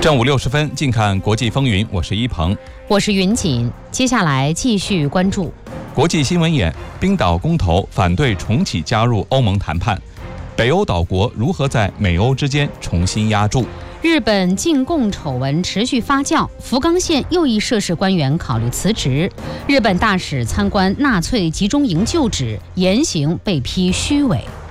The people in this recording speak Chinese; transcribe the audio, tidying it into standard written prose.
正午60分，近看国际风云，我是一鹏， 我是云锦。接下来继续关注国际新闻眼：冰岛公投反对重启加入欧盟谈判，北欧岛国如何在美欧之间重新压住？ 日本禁供丑闻持续发酵，福冈县又一涉事官员考虑辞职。日本大使参观纳粹集中营旧址，言行被批虚伪。